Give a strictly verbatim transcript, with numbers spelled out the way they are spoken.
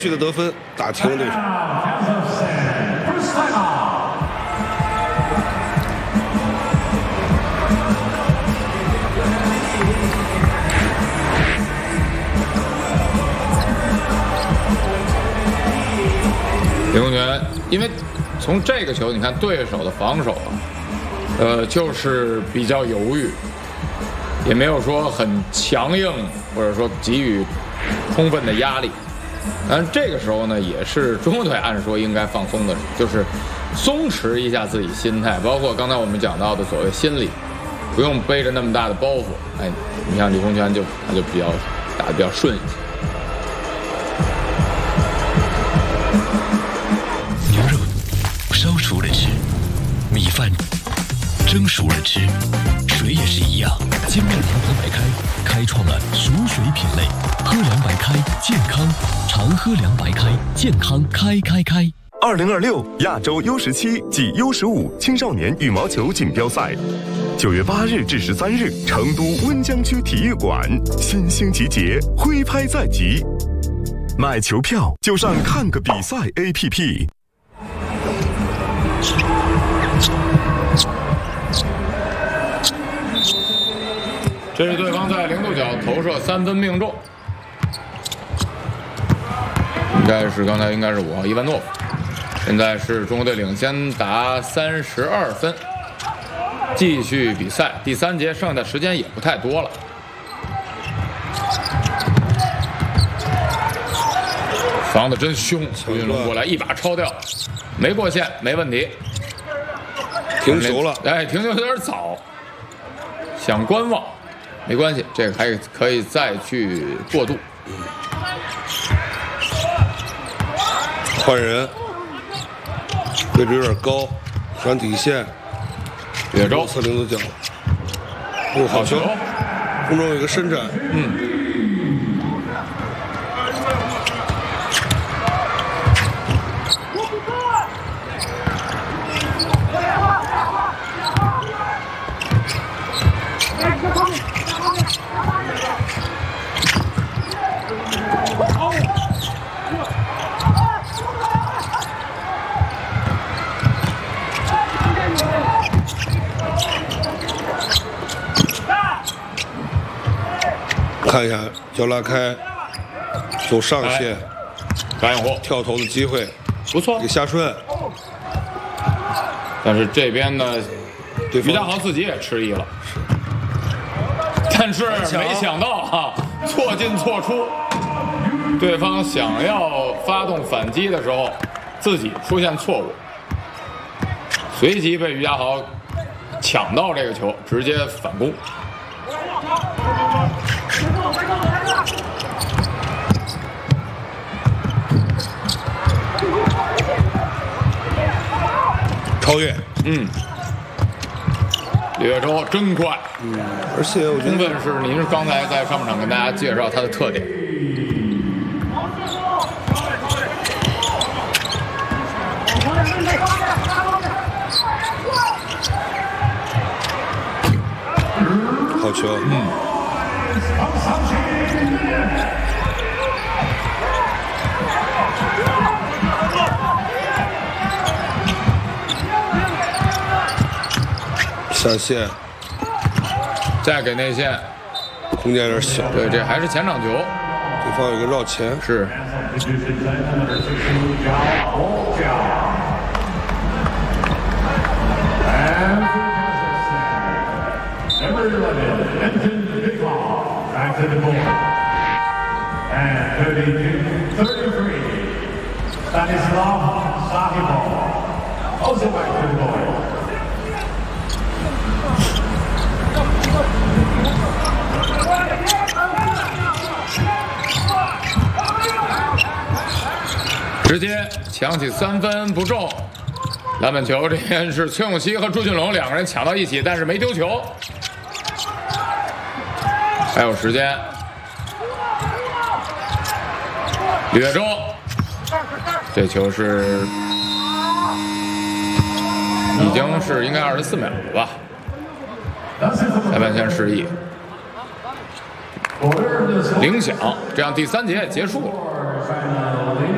去的得分打停了对手。 林公权，因为从这个球你看对手的防守啊，呃，就是比较犹豫，也没有说很强硬，或者说给予充分的压力。但这个时候呢，也是中国队按说应该放松的，就是松弛一下自己心态，包括刚才我们讲到的所谓心理，不用背着那么大的包袱。哎，你像李洪权就他就比较打得比较顺一些。 牛肉烧熟了吃，米饭蒸熟了吃，水也是一样。精酿联合白开开创了熟水品类，喝凉白开健康，常喝凉白开健康开开开。 二零二六亚洲 U 十七及 U 十五青少年羽毛球锦标赛，九月八日至十三日，成都温江区体育馆，新星集结，挥拍在即。买球票就上看个比赛 A P P。 这是对方在零度角投射三分命中，应该是刚才应该是五号伊万诺夫。现在是中国队领先达三十二分，继续比赛。第三节剩下时间也不太多了。防得真凶，胡云龙过来一把抄掉，没过线，没问题。 停球了， 哎，停球有点早，想观望。没关系，这个还可以再去过渡。 换人，位置有点高，传底线， 岳州侧零度角，哦，好球，空中有一个伸展， 嗯。 看一下，要拉开，走上线， 张永虎跳投的机会不错， 给夏顺。 但是这边呢，于家豪自己也迟疑了，但是没想到哈、啊，错进错出，对方想要发动反击的时候，自己出现错误，随即被于家豪抢到这个球，直接反攻。 超越， 嗯，李岳洲真快， 嗯，而且我觉得充分是您是刚才在上半场跟大家介绍他的特点。 好球， 嗯。 下线， 再给内线， 空间有点小。 对，这还是前场球， 对方有个绕前， 是。直接抢起三分不中，篮板球这边是崔永熙和朱俊龙两个人抢到一起，但是没丢球。还有时间，李岳洲，这球是已经是应该二十四秒了吧？裁判线示意，铃响，这样第三节结束了。